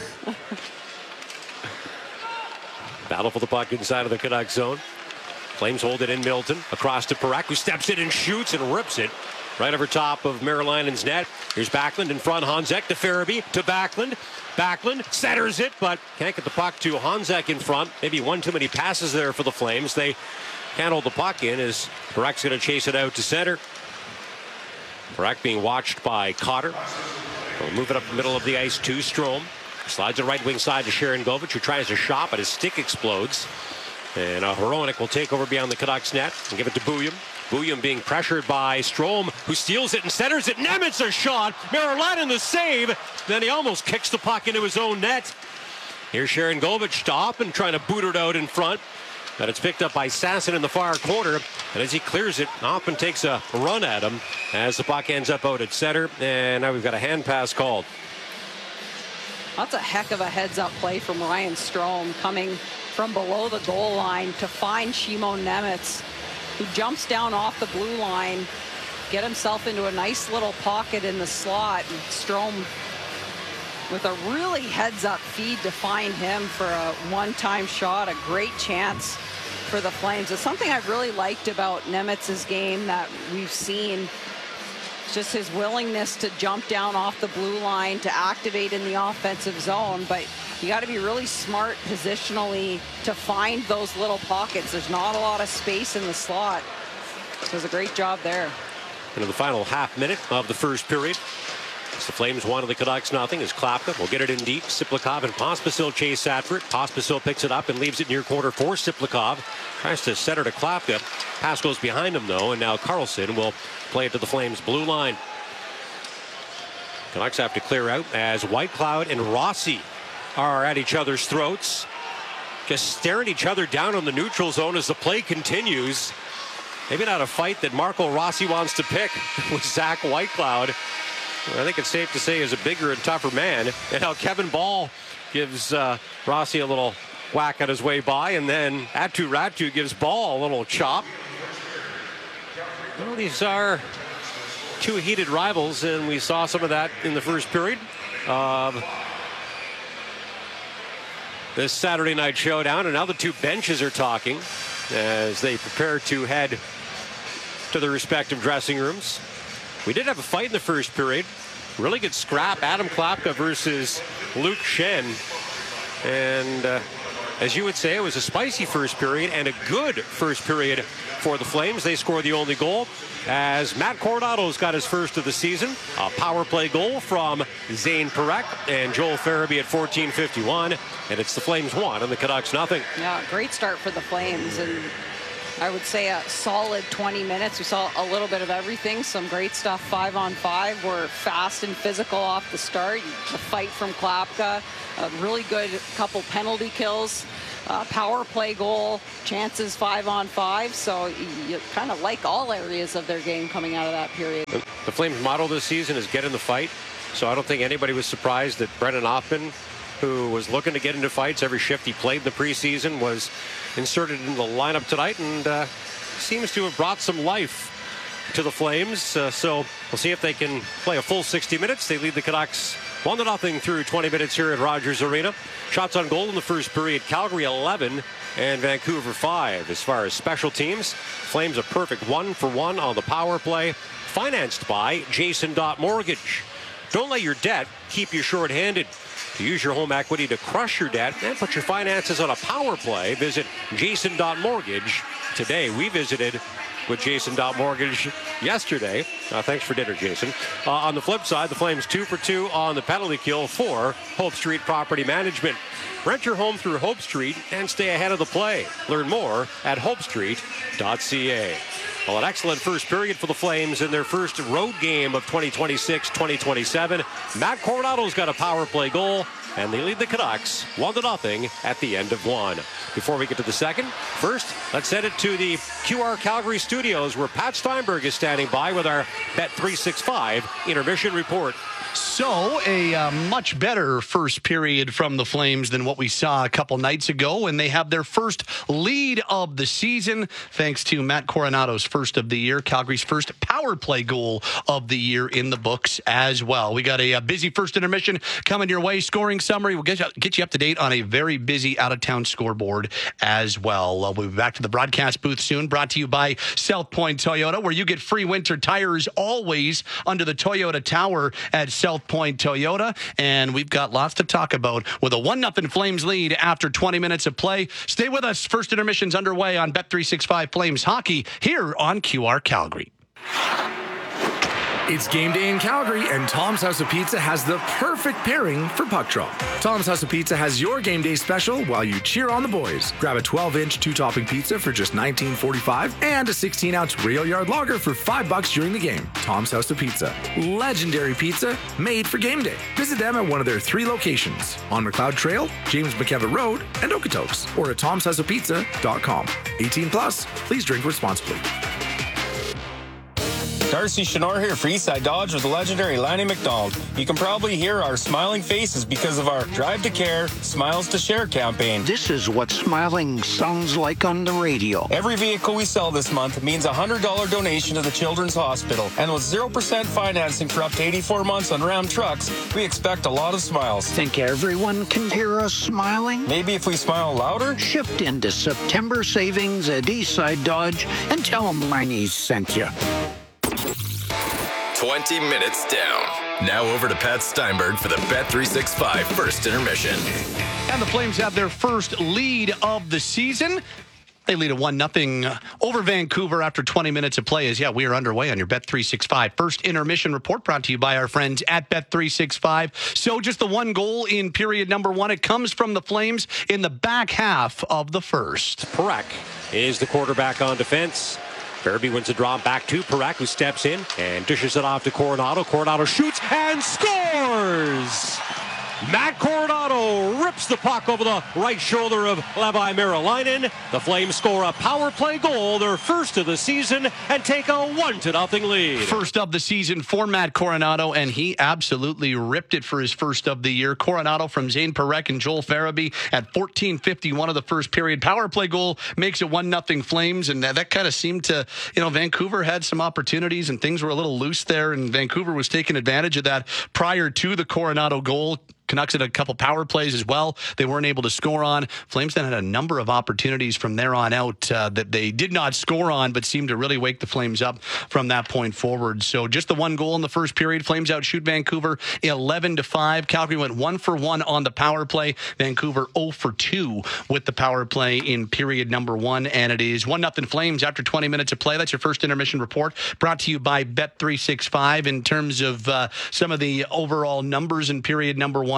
Battle for the puck inside of the Canucks zone. Flames hold it in Milton. Across to Parekh, who steps in and shoots and rips it right over top of Marilinen's net. Here's Backlund in front. Honzek to Farabee to Backlund. Backlund centers it, but can't get the puck to Honzek in front. Maybe one too many passes there for the Flames. They can't hold the puck in as Parech's going to chase it out to center. Parekh being watched by Cotter. We'll move it up the middle of the ice to Strome. Slides it right wing side to Sharon Govich, who tries to shot, but his stick explodes. And uh, Hronek will take over beyond the Canucks net and give it to Bouillon. Bouillon being pressured by Strome, who steals it and centers it. Nemitz a shot. Marilyn the save. Then he almost kicks the puck into his own net. Here's Sharon Govich stop and trying to boot it out in front. But it's picked up by Sasson in the far corner. And as he clears it, Hoffman takes a run at him as the puck ends up out at center. And now we've got a hand pass called. That's a heck of a heads-up play from Ryan Strome, coming from below the goal line to find Shimon Nemitz, who jumps down off the blue line, get himself into a nice little pocket in the slot. And Strome with a really heads-up feed to find him for a one-time shot, a great chance for the Flames. It's something I've really liked about Nemitz's game that we've seen. Just his willingness to jump down off the blue line, to activate in the offensive zone, but you got to be really smart positionally to find those little pockets. There's not a lot of space in the slot. Does a great job there. Into the final half minute of the first period. It's the Flames one of the Canucks nothing as Klapka will get it in deep. Siplikov and Pospisil chase after it. Pospisil picks it up and leaves it near corner for Siplikov. Tries to center to Klapka. Pass goes behind him though, and now Carlson will play it to the Flames blue line. Canucks have to clear out as Whitecloud and Rossi are at each other's throats. Just staring each other down on the neutral zone as the play continues. Maybe not a fight that Marco Rossi wants to pick with Zach Whitecloud. I think it's safe to say is a bigger and tougher man. And now Kevin Ball gives uh, Rossi a little whack on his way by, and then Atu Ratu gives Ball a little chop. Well, these are two heated rivals, and we saw some of that in the first period of this Saturday night showdown. And now the two benches are talking as they prepare to head to their respective dressing rooms. We did have a fight in the first period. Really good scrap. Adam Klapka versus Luke Schenn. And uh, as you would say, it was a spicy first period and a good first period for the Flames. They scored the only goal as Matt Coronado's got his first of the season. A power play goal from Zane Parekh and Joel Farabee at fourteen fifty-one. And it's the Flames one and the Canucks nothing. Yeah, great start for the Flames. And I would say a solid twenty minutes. We saw a little bit of everything. Some great stuff five on five. We're fast and physical off the start. The fight from Klapka. A really good couple penalty kills. Uh, power play goal, chances five on five. So you, you kind of like all areas of their game coming out of that period. The, the Flames' motto this season is get in the fight. So I don't think anybody was surprised that Brennan Hoffman, who was looking to get into fights every shift he played in the preseason, was inserted in the lineup tonight and uh, seems to have brought some life to the Flames. Uh, so we'll see if they can play a full sixty minutes. They lead the Canucks one to nothing through twenty minutes here at Rogers Arena. Shots on goal in the first period, Calgary eleven and Vancouver five. As far as special teams, Flames a perfect one for one on the power play, financed by Jason Dot Mortgage. Don't let your debt keep you short-handed. To use your home equity to crush your debt and put your finances on a power play, visit Jason Dot Mortgage today. We visited with Jason Dot Mortgage yesterday. Uh, thanks for dinner, Jason. Uh, on the flip side, the Flames two for two on the penalty kill for Hope Street Property Management. Rent your home through Hope Street and stay ahead of the play. Learn more at hope street dot c a. Well, an excellent first period for the Flames in their first road game of twenty twenty-six twenty twenty-seven. Matt Coronado's got a power play goal, and they lead the Canucks one to nothing at the end of one. Before we get to the second, first, let's send it to the Q R Calgary studios where Pat Steinberg is standing by with our Bet three sixty-five intermission report. So, a uh, much better first period from the Flames than what we saw a couple nights ago, and they have their first lead of the season thanks to Matt Coronado's first of the year, Calgary's first power play goal of the year in the books as well. We got a, a busy first intermission coming your way. Scoring summary. We'll get you, get you up to date on a very busy out-of-town scoreboard as well. Uh, we'll be back to the broadcast booth soon, brought to you by South Point Toyota, where you get free winter tires always under the Toyota Tower at South Point Toyota, and we've got lots to talk about with a one nothing Flames lead after twenty minutes of play. Stay with us. First intermission's underway on Bet three sixty-five Flames Hockey here on Q R Calgary. It's game day in Calgary, and Tom's House of Pizza has the perfect pairing for puck draw. Tom's House of Pizza has your game day special while you cheer on the boys. Grab a twelve inch two-topping pizza for just nineteen forty-five and a sixteen ounce rail yard lager for five bucks during the game. Tom's House of Pizza. Legendary pizza made for game day. Visit them at one of their three locations on McLeod Trail, James McKevitt Road, and Okotoks, or at toms house of pizza dot com. eighteen plus, please drink responsibly. Darcy Chenor here for Eastside Dodge with the legendary Lanny McDonald. You can probably hear our smiling faces because of our Drive to Care, Smiles to Share campaign. This is what smiling sounds like on the radio. Every vehicle we sell this month means a one hundred dollars donation to the Children's Hospital. And with zero percent financing for up to eighty-four months on Ram trucks, we expect a lot of smiles. Think everyone can hear us smiling? Maybe if we smile louder? Shift into September savings at Eastside Dodge and tell them Lanny sent you. twenty minutes down. Now over to Pat Steinberg for the Bet three sixty-five first intermission. And the Flames have their first lead of the season. They lead a one nothing over Vancouver after twenty minutes of play. As yeah, we are underway on your Bet three sixty-five first intermission report, brought to you by our friends at Bet three sixty-five. So just the one goal in period number one. It comes from the Flames in the back half of the first. Parekh is the quarterback on defense. Farabee wins the draw back to Parekh, who steps in and dishes it off to Coronado. Coronado shoots and scores! Matt Coronado rips the puck over the right shoulder of Levi Merilainen. The Flames score a power play goal, their first of the season, and take a one to nothing lead. First of the season for Matt Coronado, and he absolutely ripped it for his first of the year. Coronado from Zane Parekh and Joel Farabee at fourteen fifty-one of the first period. Power play goal makes it one nothing Flames, and that, that kind of seemed to, you know, Vancouver had some opportunities and things were a little loose there, and Vancouver was taking advantage of that prior to the Coronado goal. Canucks had a couple power plays as well they weren't able to score on. Flames then had a number of opportunities from there on out uh, that they did not score on, but seemed to really wake the Flames up from that point forward. So just the one goal in the first period. Flames outshoot Vancouver eleven to five. Calgary went one for one on the power play. Vancouver zero for two with the power play in period number one, and it is one nothing Flames after twenty minutes of play. That's your first intermission report, brought to you by Bet three sixty-five. In terms of uh, some of the overall numbers in period number one,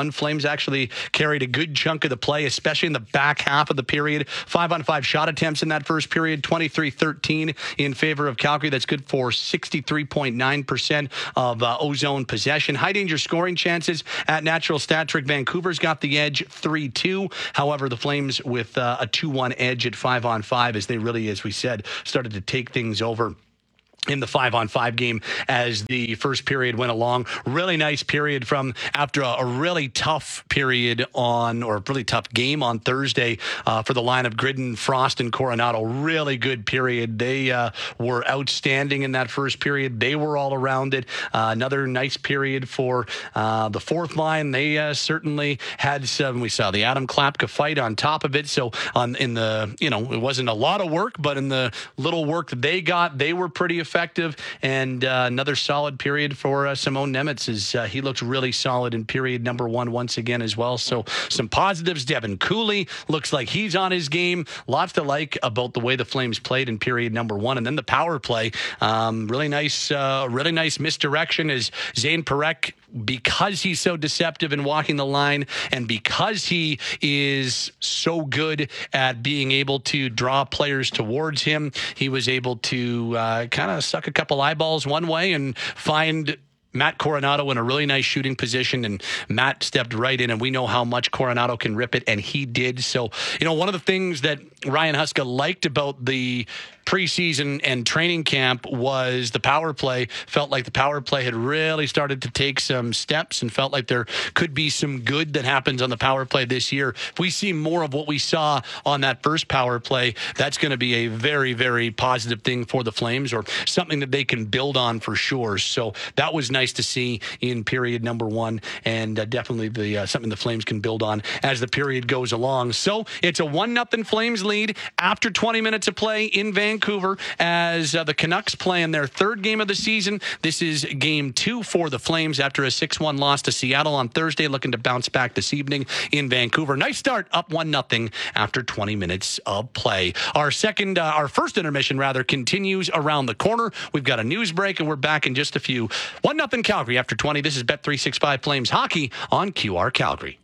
one. Flames actually carried a good chunk of the play, especially in the back half of the period. Five on five shot attempts in that first period, twenty-three thirteen in favor of Calgary. That's good for sixty-three point nine percent of uh, O-zone possession. High danger scoring chances at natural stat trick. Vancouver's got the edge three two. However, the Flames with uh, a two one edge at five on five as they really, as we said, started to take things over in the five-on-five game as the first period went along. Really nice period from after a, a really tough period on, or a really tough game on Thursday uh, for the line of Gridden, Frost, and Coronado. Really good period. They uh, were outstanding in that first period. They were all around it. Uh, another nice period for uh, the fourth line. They uh, certainly had some, we saw the Adam Klapka fight on top of it. So on in the, you know, it wasn't a lot of work, but in the little work that they got, they were pretty effective. Effective and uh, another solid period for uh, Simone Nemetz. Is uh, he looked really solid in period number one once again as well. So some positives. Devin Cooley looks like he's on his game. Lots to like about the way the Flames played in period number one, and then the power play. Um, really nice, uh, really nice misdirection as Zane Parekh, because he's so deceptive in walking the line, and because he is so good at being able to draw players towards him, he was able to uh, kind of suck a couple eyeballs one way and find Matt Coronado in a really nice shooting position, and Matt stepped right in, and we know how much Coronado can rip it, and he did. So, you know, one of the things that Ryan Huska liked about the preseason and training camp was the power play. Felt like the power play had really started to take some steps, and felt like there could be some good that happens on the power play this year. If we see more of what we saw on that first power play, that's going to be a very, very positive thing for the Flames, or something that they can build on for sure. So that was nice to see in period number one, and uh, definitely the uh, something the Flames can build on as the period goes along. So it's a one nothing Flames lead after twenty minutes of play in Vancouver. Vancouver as uh, the Canucks play in their third game of the season. This is game two for the Flames after a six one loss to Seattle on Thursday, looking to bounce back this evening in Vancouver. Nice start, up one nothing after twenty minutes of play. Our second, uh, our first intermission rather, continues around the corner. We've got a news break, and we're back in just a few. one nothing Calgary after twenty. This is Bet three sixty-five Flames hockey on Q R Calgary.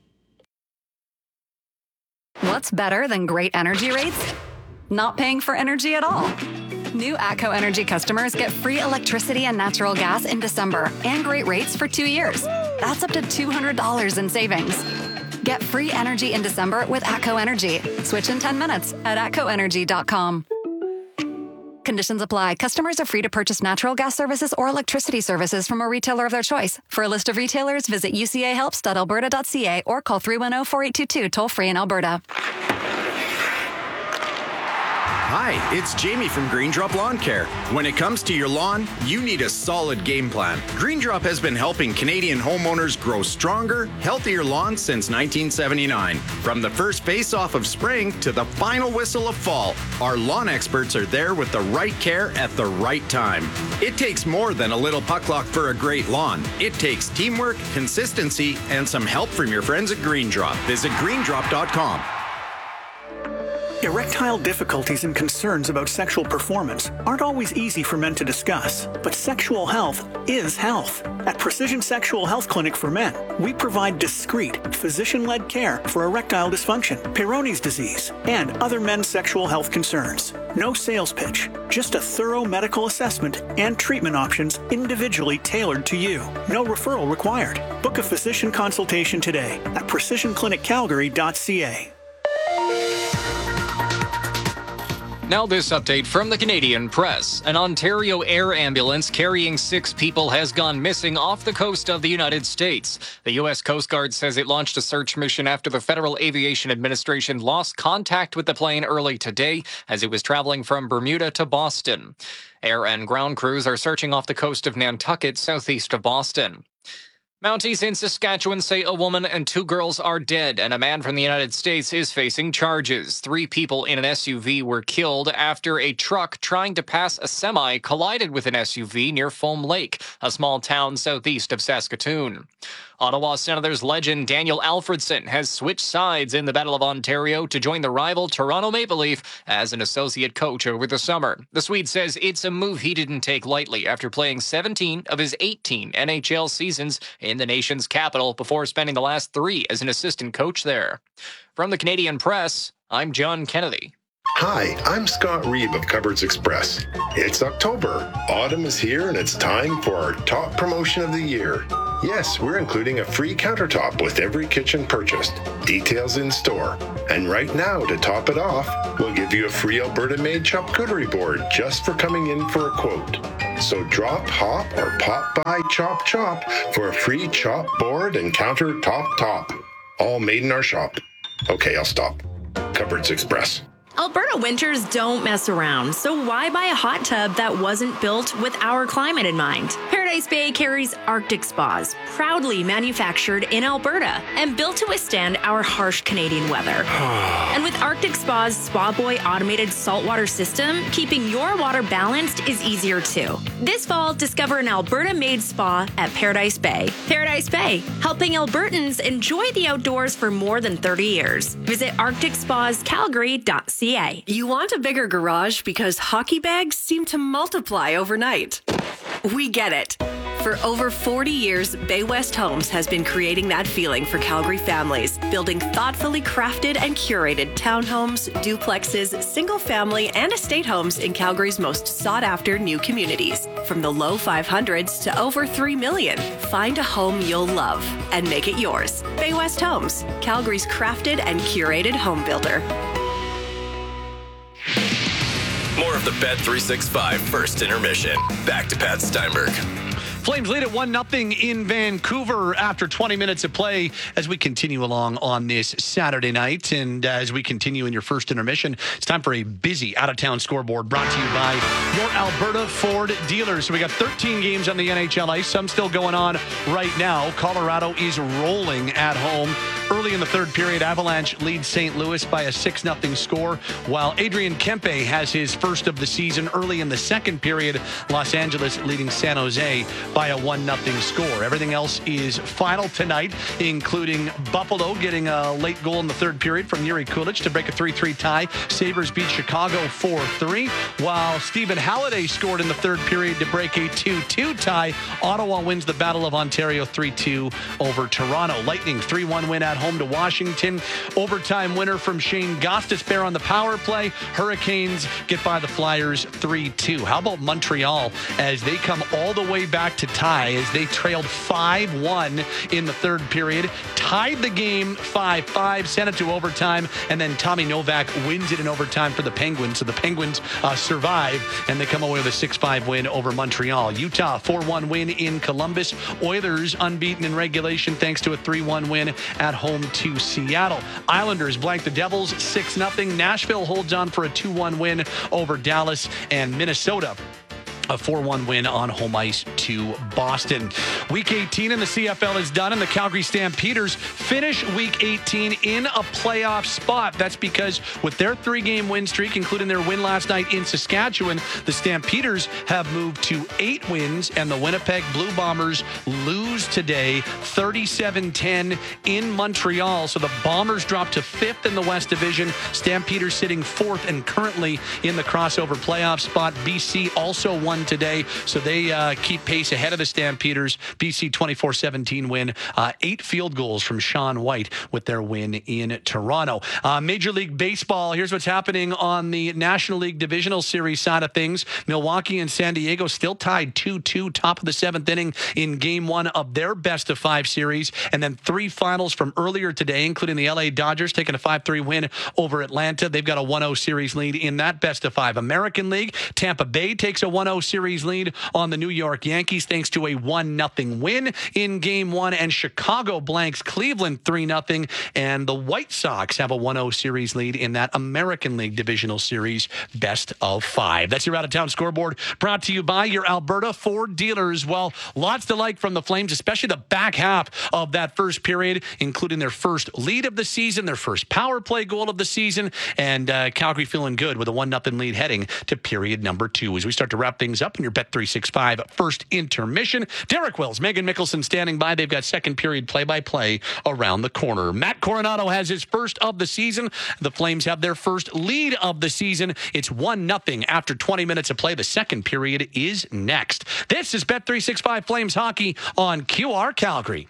What's better than great energy rates? Not paying for energy at all. New ATCO Energy customers get free electricity and natural gas in December and great rates for two years. That's up to two hundred dollars in savings. Get free energy in December with ATCO Energy. Switch in ten minutes at atco energy dot com. Conditions apply. Customers are free to purchase natural gas services or electricity services from a retailer of their choice. For a list of retailers, visit u c a helps dot alberta dot c a or call three one zero, four eight two two toll free in Alberta. Hi, it's Jamie from Green Drop Lawn Care. When it comes to your lawn, you need a solid game plan. Green Drop has been helping Canadian homeowners grow stronger, healthier lawns since nineteen seventy-nine. From the first face-off of spring to the final whistle of fall, our lawn experts are there with the right care at the right time. It takes more than a little puck luck for a great lawn. It takes teamwork, consistency, and some help from your friends at Green Drop. Visit green drop dot com. Erectile difficulties and concerns about sexual performance aren't always easy for men to discuss, but sexual health is health. At Precision Sexual Health Clinic for Men, we provide discreet, physician-led care for erectile dysfunction, Peyronie's disease, and other men's sexual health concerns. No sales pitch, just a thorough medical assessment and treatment options individually tailored to you. No referral required. Book a physician consultation today at precision clinic calgary dot c a. Now this update from the Canadian Press. An Ontario air ambulance carrying six people has gone missing off the coast of the United States. The U S Coast Guard says it launched a search mission after the Federal Aviation Administration lost contact with the plane early today as it was traveling from Bermuda to Boston. Air and ground crews are searching off the coast of Nantucket, southeast of Boston. Mounties in Saskatchewan say a woman and two girls are dead, and a man from the United States is facing charges. Three people in an S U V were killed after a truck trying to pass a semi collided with an S U V near Foam Lake, a small town southeast of Saskatoon. Ottawa Senators legend Daniel Alfredson has switched sides in the Battle of Ontario to join the rival Toronto Maple Leaf as an associate coach over the summer. The Swede says it's a move he didn't take lightly after playing seventeen of his eighteen N H L seasons in in the nation's capital before spending the last three as an assistant coach there. From the Canadian Press, I'm John Kennedy. Hi, I'm Scott Reeb of Cupboards Express. It's October. Autumn is here and it's time for our top promotion of the year. Yes, we're including a free countertop with every kitchen purchased. Details in store. And right now, to top it off, we'll give you a free Alberta-made charcuterie board just for coming in for a quote. So drop, hop, or pop by Chop Chop for a free chop board and countertop top. All made in our shop. Okay, I'll stop. Cupboards Express. Alberta winters don't mess around, so why buy a hot tub that wasn't built with our climate in mind? Paradise Bay carries Arctic Spas, proudly manufactured in Alberta and built to withstand our harsh Canadian weather. And with Arctic Spa's Spa Boy automated saltwater system, keeping your water balanced is easier too. This fall, discover an Alberta-made spa at Paradise Bay. Paradise Bay, helping Albertans enjoy the outdoors for more than thirty years. Visit arctic spas calgary dot c a. You want a bigger garage because hockey bags seem to multiply overnight. We get it. For over forty years, Bay West Homes has been creating that feeling for Calgary families, building thoughtfully crafted and curated townhomes, duplexes, single-family, and estate homes in Calgary's most sought-after new communities. From the low five hundreds to over three million, find a home you'll love and make it yours. Bay West Homes, Calgary's crafted and curated home builder. More of the Bet three sixty-five first intermission. Back to Pat Steinberg. Flames lead at one nothing in Vancouver after twenty minutes of play as we continue along on this Saturday night. And as we continue in your first intermission, it's time for a busy out-of-town scoreboard brought to you by your Alberta Ford dealers. So we got thirteen games on the N H L ice, some still going on right now. Colorado is rolling at home. Early in the third period, Avalanche leads Saint Louis by a six nothing score, while Adrian Kempe has his first of the season. Early in the second period, Los Angeles leading San Jose by a one nothing score. Everything else is final tonight, including Buffalo getting a late goal in the third period from Yuri Kulich to break a three three tie. Sabres beat Chicago four three, while Stephen Halliday scored in the third period to break a two two tie. Ottawa wins the Battle of Ontario three two over Toronto. Lightning three one win at home to Washington. Overtime winner from Shane Gostisbehere on the power play. Hurricanes get by the Flyers three two. How about Montreal as they come all the way back to tie as they trailed five one in the third period, tied the game five five, sent it to overtime, and then Tommy Novak wins it in overtime for the Penguins. So the Penguins uh, survive, and they come away with a six five win over Montreal. Utah, four one win in Columbus. Oilers unbeaten in regulation thanks to a three one win at home to Seattle. Islanders blank the Devils six nothing. Nashville holds on for a two one win over Dallas, and Minnesota a four one win on home ice to Boston. Week eighteen in the C F L is done, and the Calgary Stampeders finish Week eighteen in a playoff spot. That's because with their three-game win streak, including their win last night in Saskatchewan, the Stampeders have moved to eight wins, and the Winnipeg Blue Bombers lose today thirty-seven ten in Montreal. So the Bombers drop to fifth in the West Division. Stampeders sitting fourth and currently in the crossover playoff spot. B C also won today, so they uh, keep pace ahead of the Stampeders. B C twenty-four seventeen win. Uh, eight field goals from Sean White with their win in Toronto. Uh, Major League Baseball, here's what's happening on the National League Divisional Series side of things. Milwaukee and San Diego still tied two two, top of the seventh inning in game one of their best of five series. And then three finals from earlier today, including the L A Dodgers taking a five three win over Atlanta. They've got a one oh series lead in that best of five. American League, Tampa Bay takes a one oh series lead on the New York Yankees thanks to a one nothing win in game one, and Chicago blanks Cleveland three nothing, and the White Sox have a one oh series lead in that American League Divisional Series best of five. That's your out-of-town scoreboard brought to you by your Alberta Ford dealers. Well, lots to like from the Flames, especially the back half of that first period, including their first lead of the season, their first power play goal of the season, and uh, Calgary feeling good with a one nothing lead heading to period number two. As we start to wrap things things up in your Bet three sixty-five first intermission. Derek Wills, Megan Mickelson standing by. They've got second period play-by-play around the corner. Matt Coronado has his first of the season. The Flames have their first lead of the season. It's one nothing after twenty minutes of play. The second period is next. This is Bet three sixty-five Flames Hockey on Q R Calgary.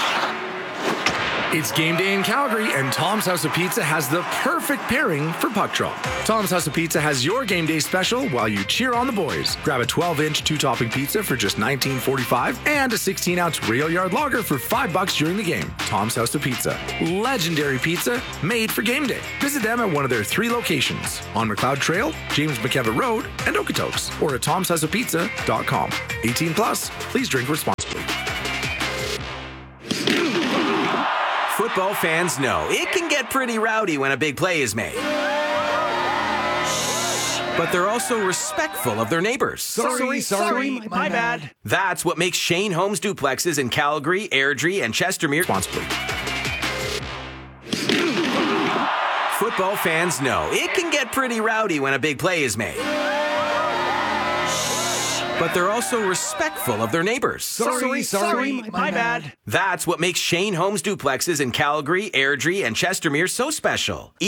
It's game day in Calgary, and Tom's House of Pizza has the perfect pairing for puck draw. Tom's House of Pizza has your game day special while you cheer on the boys. Grab a twelve-inch two-topping pizza for just nineteen forty-five and a sixteen-ounce Real Yard Lager for five bucks during the game. Tom's House of Pizza. Legendary pizza made for game day. Visit them at one of their three locations on McLeod Trail, James McKevitt Road, and Okotoks, or at toms house of pizza dot com. eighteen plus, please drink responsibly. Football fans know it can get pretty rowdy when a big play is made. But they're also respectful of their neighbors. Sorry, sorry, sorry my, my bad. bad. That's what makes Shane Homes duplexes in Calgary, Airdrie, and Chestermere responsibly. Football fans know it can get pretty rowdy when a big play is made. But they're also respectful of their neighbors. Sorry, sorry, sorry my, my bad. That's what makes Shane Homes duplexes in Calgary, Airdrie, and Chestermere so special.